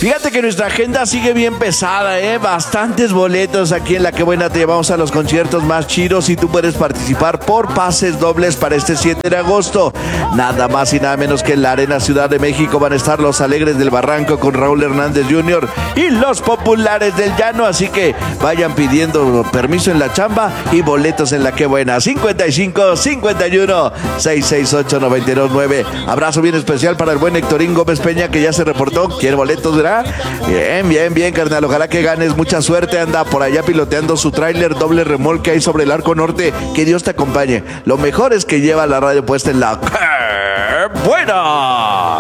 Fíjate que nuestra agenda sigue bien pesada, bastantes boletos aquí en La Que Buena. Te llevamos a los conciertos más chidos y tú puedes participar por pases dobles para este 7 de agosto. Nada más y nada menos que en la Arena Ciudad de México van a estar los Alegres del Barranco con Raúl Hernández Jr. y los Populares del Llano, así que vayan pidiendo permiso en la chamba y boletos en La Que Buena. 55 51 668 929. Abrazo bien especial para el buen Héctorín Gómez Peña, que ya se reportó. ¿Quiere boletos, verdad? Bien, carnal. Ojalá que ganes. Mucha suerte. Anda por allá piloteando su tráiler doble remolque ahí sobre el Arco Norte. Que Dios te acompañe. Lo mejor es que lleva la radio puesta en La Que Buena.